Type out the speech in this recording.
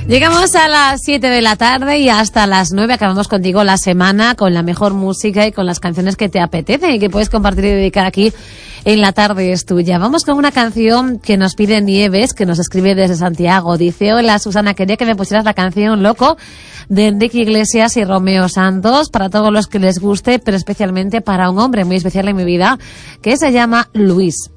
Llegamos a las 7 de la tarde y hasta las 9 acabamos contigo la semana con la mejor música y con las canciones que te apetecen y que puedes compartir y dedicar aquí en La Tarde es Tuya. Vamos con una canción que nos pide Nieves, que nos escribe desde Santiago. Dice: hola Susana, quería que me pusieras la canción Loco de Enrique Iglesias y Romeo Santos para todos los que les guste, pero especialmente para un hombre muy especial en mi vida que se llama Luis.